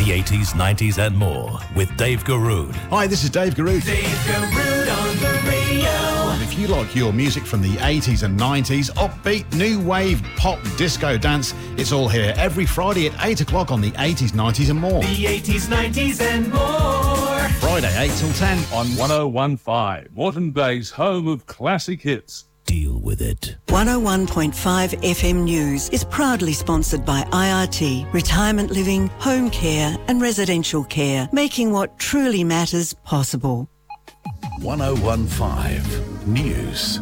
The 80s, 90s and more with Dave Garoud. Hi, this is Dave Garoud. Dave Garoud on the radio. If you like your music from the 80s and 90s, upbeat, new wave, pop, disco, dance, it's all here every Friday at 8 o'clock on the 80s, 90s and more. The 80s, 90s and more. Friday, 8 till 10 on 101.5, Moreton Bay's home of classic hits. Deal with it. 101.5 FM News is proudly sponsored by IRT, Retirement Living, Home Care and Residential Care, making what truly matters possible. 101.5 News.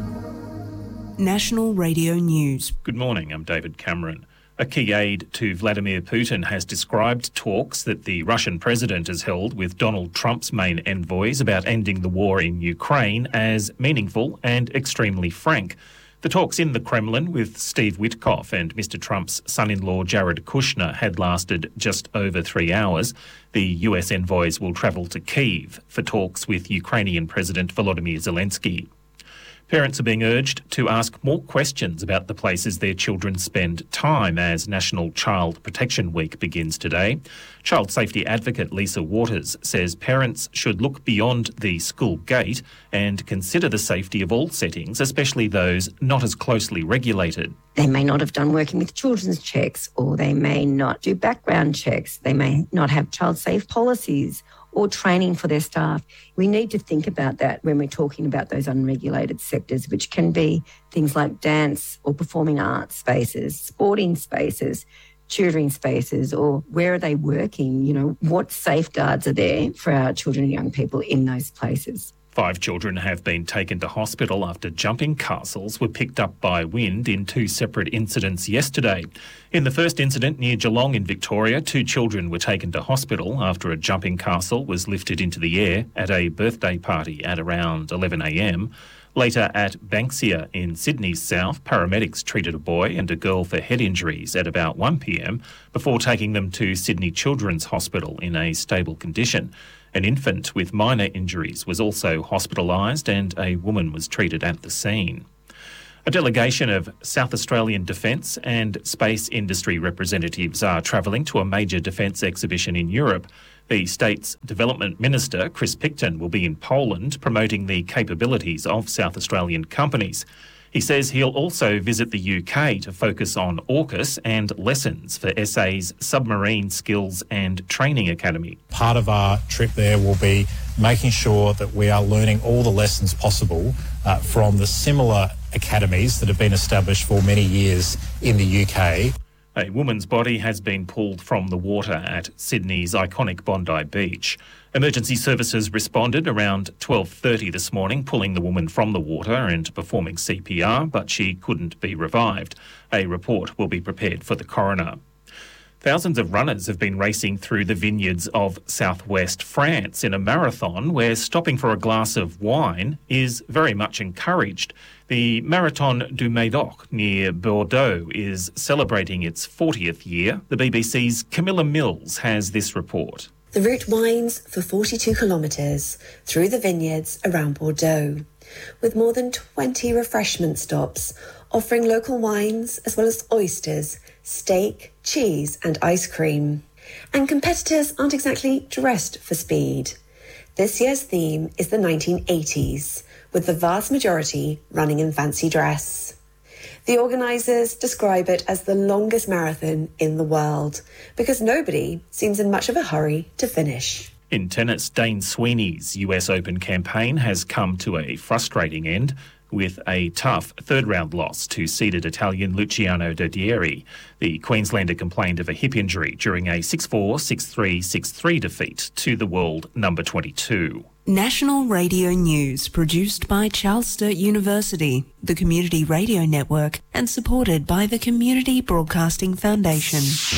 National Radio News. Good morning, I'm David Cameron. A key aide to Vladimir Putin has described talks that the Russian president has held with Donald Trump's main envoys about ending the war in Ukraine as meaningful and extremely frank. The talks in the Kremlin with Steve Witkoff and Mr. Trump's son-in-law Jared Kushner had lasted just over 3 hours. The US envoys will travel to Kyiv for talks with Ukrainian President Volodymyr Zelensky. Parents are being urged to ask more questions about the places their children spend time as National Child Protection Week begins today. Child safety advocate Lisa Waters says parents should look beyond the school gate and consider the safety of all settings, especially those not as closely regulated. They may not have done working with children's checks, or they may not do background checks. They may not have child safe policies or training for their staff. We need to think about that when we're talking about those unregulated sectors, which can be things like dance or performing arts spaces, sporting spaces, tutoring spaces, or where are they working? You know, what safeguards are there for our children and young people in those places? 5 children have been taken to hospital after jumping castles were picked up by wind in 2 separate incidents yesterday. In the first incident near Geelong in Victoria, 2 children were taken to hospital after a jumping castle was lifted into the air at a birthday party at around 11 a.m. Later at Banksia in Sydney's south, paramedics treated a boy and a girl for head injuries at about 1 p.m. before taking them to Sydney Children's Hospital in a stable condition. An infant with minor injuries was also hospitalised and a woman was treated at the scene. A delegation of South Australian defence and space industry representatives are travelling to a major defence exhibition in Europe. The state's Development Minister, Chris Picton, will be in Poland promoting the capabilities of South Australian companies. He says he'll also visit the UK to focus on AUKUS and lessons for SA's Submarine Skills and Training Academy. Part of our trip there will be making sure that we are learning all the lessons possible from the similar academies that have been established for many years in the UK. A woman's body has been pulled from the water at Sydney's iconic Bondi Beach. Emergency services responded around 12:30 this morning, pulling the woman from the water and performing CPR, but she couldn't be revived. A report will be prepared for the coroner. Thousands of runners have been racing through the vineyards of southwest France in a marathon where stopping for a glass of wine is very much encouraged. The Marathon du Médoc near Bordeaux is celebrating its 40th year. The BBC's Camilla Mills has this report. The route winds for 42 kilometres through the vineyards around Bordeaux, with more than 20 refreshment stops offering local wines as well as oysters, steak, cheese and ice cream. And competitors aren't exactly dressed for speed. This year's theme is the 1980s, with the vast majority running in fancy dress. The organisers describe it as the longest marathon in the world because nobody seems in much of a hurry to finish. In tennis, Dane Sweeney's US Open campaign has come to a frustrating end with a tough third-round loss to seeded Italian Luciano Dodieri. The Queenslander complained of a hip injury during a 6-4, 6-3, 6-3 defeat to the world number 22. National Radio News, produced by Charles Sturt University, the Community Radio Network, and supported by the Community Broadcasting Foundation.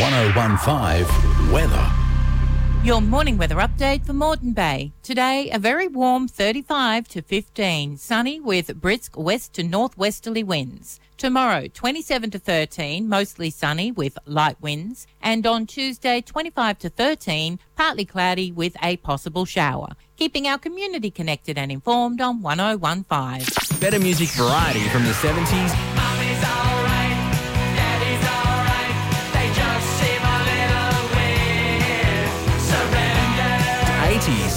101.5 Weather. Your morning weather update for Moreton Bay. Today, a very warm 35 to 15, sunny with brisk west to northwesterly winds. Tomorrow, 27 to 13, mostly sunny with light winds. And on Tuesday, 25 to 13, partly cloudy with a possible shower. Keeping our community connected and informed on 101.5. Better music variety from the 70s. Mommy's alright, Daddy's alright, they just seem a little weird. 90s.